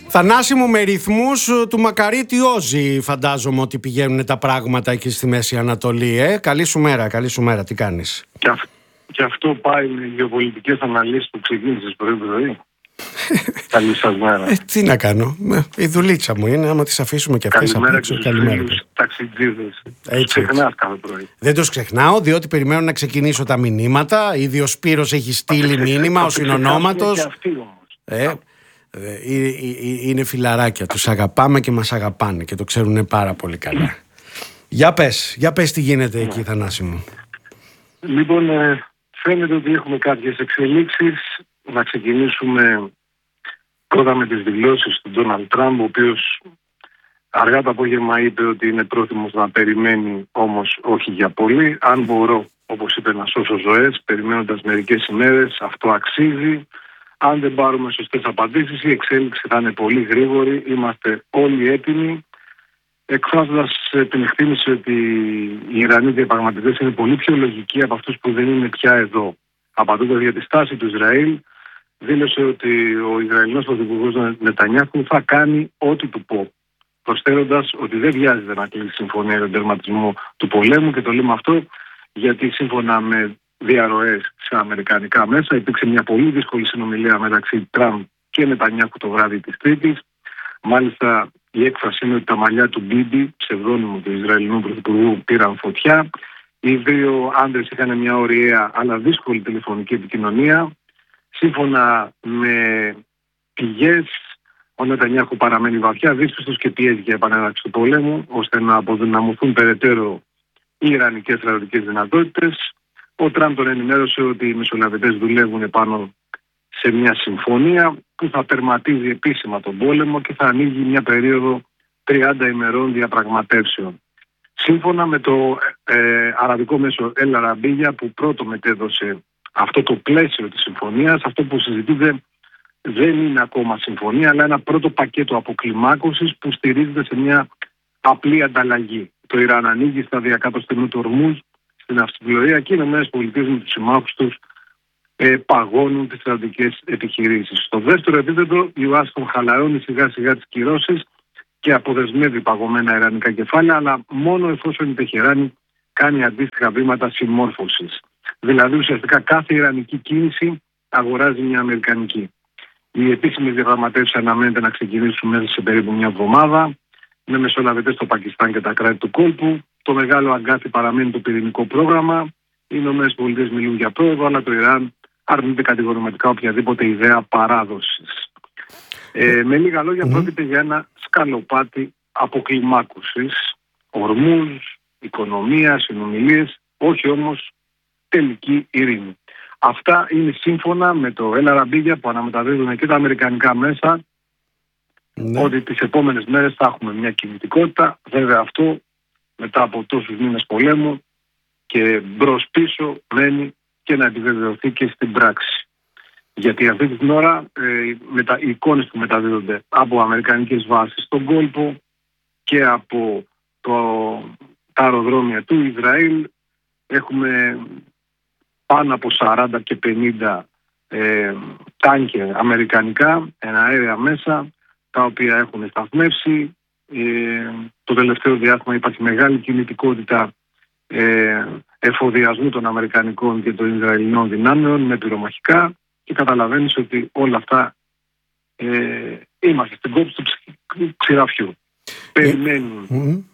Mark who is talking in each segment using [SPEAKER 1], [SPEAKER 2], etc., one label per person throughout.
[SPEAKER 1] Θανάση μου, με ρυθμούς του Μακαρίτη Όζη φαντάζομαι ότι πηγαίνουν τα πράγματα εκεί στη Μέση Ανατολή. Καλή σου μέρα, τι κάνεις?
[SPEAKER 2] Και αυτό πάει με γεωπολιτικές αναλύσεις που ξεκίνησες πρωί. Καλή σας μέρα.
[SPEAKER 1] Τι να κάνω, η δουλίτσα μου είναι, άμα τις αφήσουμε και αυτές απ' έξω.
[SPEAKER 2] Καλημέρα και στους ταξιτζίδες. Τους ξεχνάς κάθε πρωί.
[SPEAKER 1] Δεν τους ξεχνάω, διότι περιμένω να ξεκινήσω τα μηνύματα. Ήδη ο Σπύρος έχει στείλει μήνυμα, ο συνονόματος. Είναι φιλαράκια, τους αγαπάμε και μας αγαπάνε και το ξέρουν πάρα πολύ καλά. Για πες τι γίνεται εκεί, Θανάση μου.
[SPEAKER 2] Λοιπόν, φαίνεται ότι έχουμε κάποιες εξελίξεις. Να ξεκινήσουμε πρώτα με τις δηλώσεις του Ντόναλντ Τραμπ, ο οποίος αργά το απόγευμα είπε ότι είναι πρόθυμος να περιμένει, όμως όχι για πολύ. Αν μπορώ, όπως είπε, να σώσω ζωές, περιμένοντας μερικές ημέρες, αυτό αξίζει. Αν δεν πάρουμε σωστές απαντήσεις, η εξέλιξη θα είναι πολύ γρήγορη. Είμαστε όλοι έτοιμοι. Εκφράζοντας την εκτίμηση ότι οι Ιρανοί διαπραγματευτές είναι πολύ πιο λογικοί από αυτούς που δεν είναι πια εδώ. Απαντώντας για τη στάση του Ισραήλ, δήλωσε ότι ο Ισραηλινός πρωθυπουργός Νετανιάχου θα κάνει ό,τι του πω. Προσθέτοντας ότι δεν βιάζεται να κλείσει συμφωνία για τον τερματισμό του πολέμου, και το λέμε αυτό γιατί σύμφωνα με διαρροές σε αμερικανικά μέσα υπήρξε μια πολύ δύσκολη συνομιλία μεταξύ Τραμπ και Νετανιάχου το βράδυ της Τρίτης. Μάλιστα η έκφραση είναι ότι τα μαλλιά του Μπίμπι, ψευδόνυμου του Ισραηλινού πρωθυπουργού, πήραν φωτιά. Οι δύο άντρες είχαν μια ωριαία αλλά δύσκολη τηλεφωνική επικοινωνία. Σύμφωνα με πηγές, ο Νετανιάχου παραμένει βαθιά δύσπιστος και πιέζει για επανέναρξη του πολέμου, ώστε να αποδυναμωθούν περαιτέρω οι ιρανικές στρατιωτικές δυνατότητες. Ο Τραμπ τον ενημέρωσε ότι οι μεσολαβητές δουλεύουν πάνω σε μια συμφωνία που θα τερματίζει επίσημα τον πόλεμο και θα ανοίγει μια περίοδο 30 ημερών διαπραγματεύσεων. Σύμφωνα με το αραβικό μέσο El Arabiya, που πρώτο μετέδωσε αυτό το πλαίσιο της συμφωνίας, αυτό που συζητείται δεν είναι ακόμα συμφωνία, αλλά ένα πρώτο πακέτο αποκλιμάκωσης που στηρίζεται σε μια απλή ανταλλαγή. Το Ιράν ανοίγει σταδιακά το στενό του Ορμούζ στην Αυσιπλοεία και οι ΗΠΑ με τους συμμάχους τους παγώνουν τις στρατιωτικές επιχειρήσεις. Στο δεύτερο επίπεδο, η Ουάσιγκτον χαλαρώνει σιγά σιγά τις κυρώσεις και αποδεσμεύει παγωμένα ιρανικά κεφάλαια, αλλά μόνο εφόσον η Τεχεράνη κάνει αντίστοιχα βήματα συμμόρφωσης. Δηλαδή, ουσιαστικά κάθε ιρανική κίνηση αγοράζει μια αμερικανική. Οι επίσημες διαπραγματεύσεις αναμένεται να ξεκινήσουν μέσα σε περίπου μια εβδομάδα, με μεσολαβητές στο Πακιστάν και τα κράτη του κόλπου. Το μεγάλο αγκάθι παραμένει το πυρηνικό πρόγραμμα. Οι ΗΠΑ μιλούν για πρόοδο, αλλά το Ιράν αρνείται κατηγορηματικά οποιαδήποτε ιδέα παράδοσης. Με λίγα λόγια, πρόκειται για ένα σκαλοπάτι αποκλιμάκωσης, ορμούς, οικονομία, συνομιλίες, όχι όμως τελική ειρήνη. Αυτά είναι σύμφωνα με το El Arabiya που αναμεταδίδουν και τα αμερικανικά μέσα, ότι τις επόμενες μέρες θα έχουμε μια κινητικότητα. Βέβαια αυτό μετά από τόσους μήνες πολέμου και μπρος πίσω μένει και να επιβεβαιωθεί και στην πράξη. Γιατί αυτή την ώρα οι εικόνες που μεταδίδονται από αμερικανικές βάσεις στον κόλπο και από τα αεροδρόμια του Ισραήλ, έχουμε πάνω από 40 και 50 τάνκερ αμερικανικά, εναέρια μέσα, τα οποία έχουν σταθμεύσει. Το τελευταίο διάστημα υπάρχει μεγάλη κινητικότητα εφοδιασμού των αμερικανικών και των Ισραηλινών δυνάμεων με πυρομαχικά, και καταλαβαίνεις ότι όλα αυτά είμαστε στην κόψη του ξηραφιού. Περιμένουν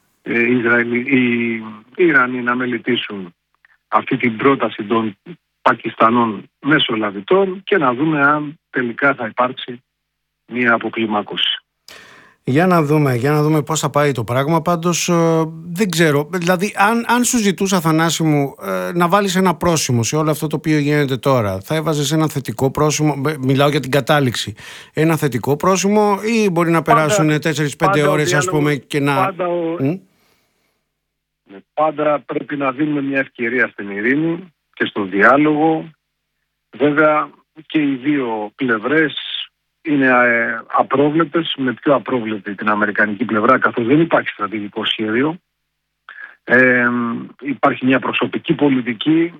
[SPEAKER 2] οι Ιρανοί να μελετήσουν αυτή την πρόταση των Πακιστανών μεσολαβητών και να δούμε αν τελικά θα υπάρξει μια αποκλιμάκωση.
[SPEAKER 1] Για να δούμε πώς θα πάει το πράγμα. Πάντως δεν ξέρω, δηλαδή αν σου ζητούσα, Θανάση μου, να βάλεις ένα πρόσημο σε όλο αυτό το οποίο γίνεται τώρα, θα έβαζες ένα θετικό πρόσημο? Μιλάω για την κατάληξη. Ένα θετικό πρόσημο, ή μπορεί να περάσουν 4-5 ώρες ας πούμε και να...
[SPEAKER 2] Πάντα πρέπει να δίνουμε μια ευκαιρία στην ειρήνη και στο διάλογο. Βέβαια και οι δύο πλευρές είναι απρόβλεπτες, με πιο απρόβλεπτη την αμερικανική πλευρά, καθώς δεν υπάρχει στρατηγικό σχέδιο. Υπάρχει μια προσωπική πολιτική,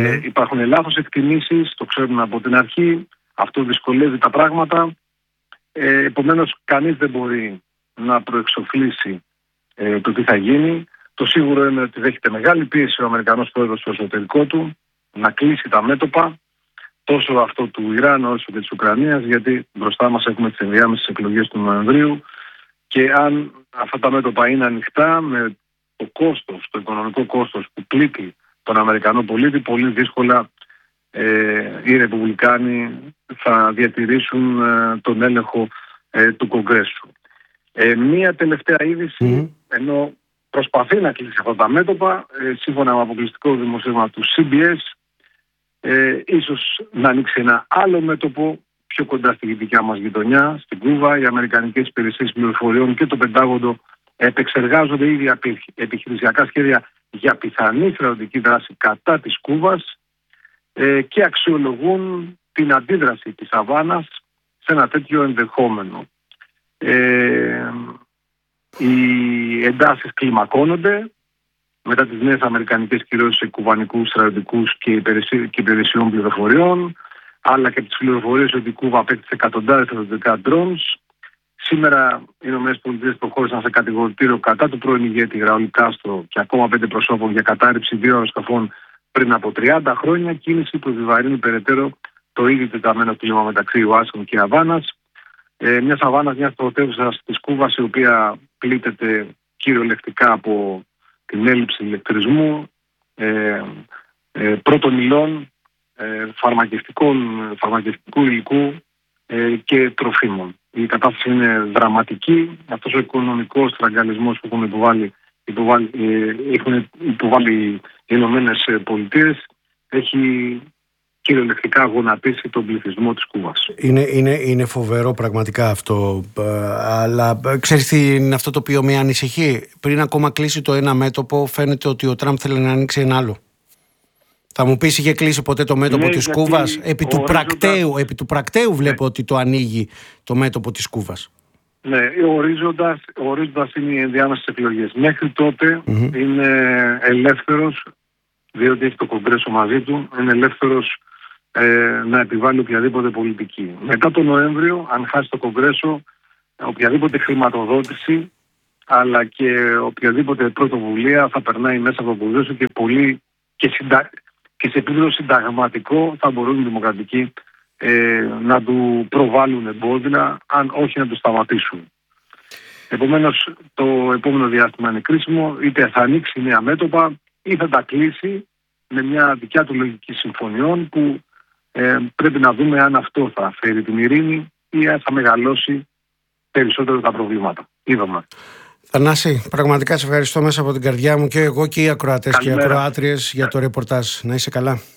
[SPEAKER 2] υπάρχουν λάθος εκτιμήσεις, το ξέρουμε από την αρχή, αυτό δυσκολεύει τα πράγματα. Επομένως, κανείς δεν μπορεί να προεξοφλήσει το τι θα γίνει. Το σίγουρο είναι ότι δέχεται μεγάλη πίεση ο Αμερικανός πρόεδρος στο εσωτερικό του να κλείσει τα μέτωπα, τόσο αυτό του Ιράν όσο και της Ουκρανίας, γιατί μπροστά μας έχουμε τις ενδιάμεσες εκλογές του Νοεμβρίου και αν αυτά τα μέτωπα είναι ανοιχτά, με το κόστος, το οικονομικό κόστος που πλήττει τον Αμερικανό πολίτη, πολύ δύσκολα οι Ρεπουμπλικάνοι θα διατηρήσουν τον έλεγχο του Κογκρέσου. Μία τελευταία είδηση, ενώ προσπαθεί να κλείσει αυτά τα μέτωπα, σύμφωνα με αποκλειστικό δημοσίευμα του CBS, ίσως να ανοίξει ένα άλλο μέτωπο πιο κοντά στη δικιά μας γειτονιά, στην Κούβα. Οι Αμερικανικές υπηρεσίες πληροφοριών και το Πεντάγωνο επεξεργάζονται ήδη επιχειρησιακά σχέδια για πιθανή στρατιωτική δράση κατά της Κούβας και αξιολογούν την αντίδραση της Αβάνας σε ένα τέτοιο ενδεχόμενο. Οι εντάσεις κλιμακώνονται μετά τις νέες αμερικανικές κυρώσεις σε κουβανικούς στρατιωτικούς και υπηρεσιών πληροφοριών, αλλά και τις πληροφορίες ότι η Κούβα απέκτησε εκατοντάδες στρατιωτικά drones. Σήμερα οι ΗΠΑ προχώρησαν σε κατηγορητήριο κατά του πρώην ηγέτη Ραούλ Κάστρο και ακόμα 5 προσώπων για κατάρριψη 2 αεροσκαφών πριν από 30 χρόνια, κίνηση που επιβαρύνει περαιτέρω το ήδη τεταμένο κλίμα μεταξύ Ουάσιγκτον και Αβάνας. Μια Αβάνας, μια πρωτεύουσα της Κούβας, η οποία πλήττεται κυριολεκτικά από την έλλειψη ηλεκτρισμού, πρώτων υλών, φαρμακευτικού υλικού και τροφίμων. Η κατάσταση είναι δραματική. Αυτός ο οικονομικός στραγγαλισμός που έχουν υποβάλει οι Ηνωμένες Πολιτείες έχει κυριολεκτικά γονατίσει τον πληθυσμό της Κούβας.
[SPEAKER 1] Είναι φοβερό πραγματικά αυτό, αλλά ξέρεις τι είναι αυτό το οποίο με ανησυχεί? Πριν ακόμα κλείσει το ένα μέτωπο, φαίνεται ότι ο Τραμπ θέλει να ανοίξει ένα άλλο. Θα μου πεις, είχε κλείσει ποτέ το μέτωπο της Κούβας? Επί του πρακτέου βλέπω ότι το ανοίγει το μέτωπο της Κούβας.
[SPEAKER 2] Ναι, ο ορίζοντας είναι οι ενδιάμεσες εκλογές. Μέχρι τότε είναι ελεύθερος, διότι έχει το Κογκρέσο μαζί του, είναι ελεύθερος να επιβάλλει οποιαδήποτε πολιτική. Μετά τον Νοέμβριο, αν χάσει το Κογκρέσο, οποιαδήποτε χρηματοδότηση αλλά και οποιαδήποτε πρωτοβουλία θα περνάει μέσα από το Κογκρέσο και σε επίπεδο συνταγματικό θα μπορούν οι δημοκρατικοί να του προβάλλουν εμπόδια, αν όχι να του σταματήσουν. Επομένως, το επόμενο διάστημα είναι κρίσιμο, είτε θα ανοίξει νέα μέτωπα ή θα τα κλείσει με μια δικιά του λογική συμφωνιών που πρέπει να δούμε αν αυτό θα φέρει την ειρήνη ή αν θα μεγαλώσει περισσότερο τα προβλήματα. Είδαμε.
[SPEAKER 1] Θανάση, πραγματικά σε ευχαριστώ μέσα από την καρδιά μου και εγώ και οι ακροατές και οι ακροάτριες για το ρεπορτάζ. Να είσαι καλά.